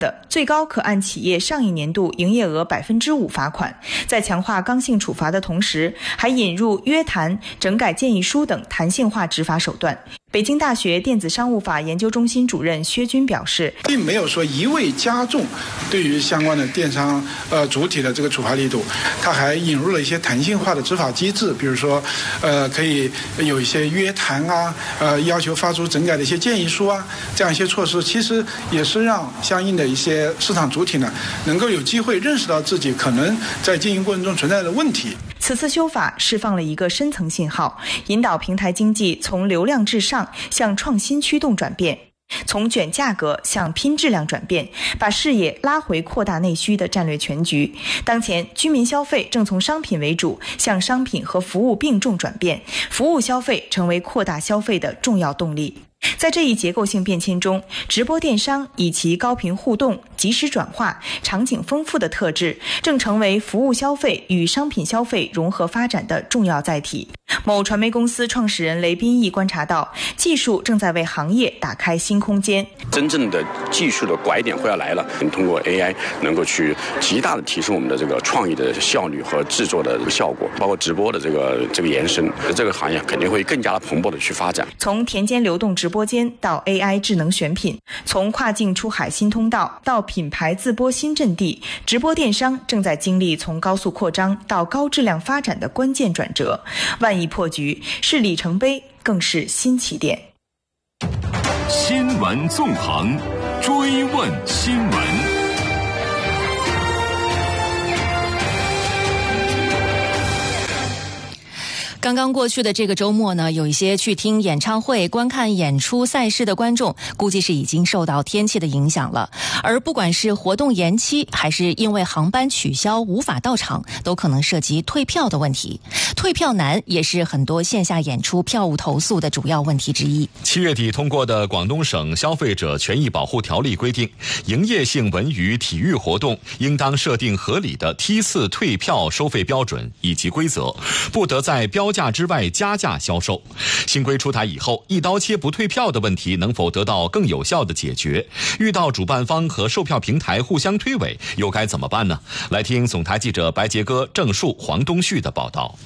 最高可按企业上一年度营业额5%罚款。在强化刚性处罚的同时，还引入约谈、整改建议书等弹性化执法手段。北京大学电子商务法研究中心主任薛军表示， 并没有说一味加重对于相关的电商主体的这个处罚力度，它还引入了一些弹性化的执法机制，比如说可以有一些约谈啊，要求发出整改的一些建议书啊，这样一些措施，其实也是让相应的一些市场主体呢，能够有机会认识到自己可能在经营过程中存在的问题。 此次修法释放了一个深层信号，引导平台经济从流量至上向创新驱动转变，从卷价格向拼质量转变，把视野拉回扩大内需的战略全局。当前居民消费正从商品为主向商品和服务并重转变，服务消费成为扩大消费的重要动力。在这一结构性变迁中，直播电商以其高频互动、及时转化、场景丰富的特质，正成为服务消费与商品消费融合发展的重要载体。某传媒公司创始人雷斌义观察到，技术正在为行业打开新空间。 真正的技术的拐点会要来了，通过 AI 能够去极大的提升我们的这个创意的效率和制作的效果，包括直播的这个延伸，这个行业肯定会更加的蓬勃的去发展。 从田间流动直播间到 AI 智能选品，从跨境出海新通道到品牌自播新阵地，直播电商正在经历从高速扩张到高质量发展的关键转折。万亿破局是里程碑，更是新起点。 新闻纵横，追问新闻。 刚刚过去的这个周末呢，有一些去听演唱会、观看演出赛事的观众，估计是已经受到天气的影响了。而不管是活动延期，还是因为航班取消无法到场，都可能涉及退票的问题。退票难也是很多线下演出票务投诉的主要问题之一。 7月底通过的广东省消费者权益保护条例规定，营业性文娱体育活动应当设定合理的梯次退票收费标准以及规则，不得在标价之外加价销售。新规出台以后，一刀切不退票的问题能否得到更有效的解决？遇到主办方和售票平台互相推诿，又该怎么办呢？来听总台记者白杰哥、郑树、黄东旭的报道。